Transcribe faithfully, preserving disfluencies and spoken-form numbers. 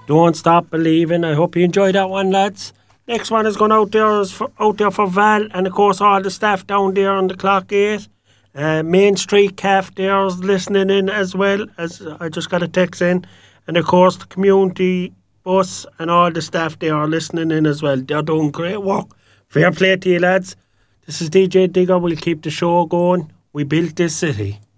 Don't Stop Believing. I hope you enjoyed that one, lads. Next one is going out there is for, out there for Val, and of course all the staff down there on the clock gate. Uh, Main Street Cafe there is listening in as well, as I just got a text in. And of course the community bus and all the staff there are listening in as well. They're doing great work. Fair play to you, lads. This is D J Digger. We'll keep the show going. We built this city.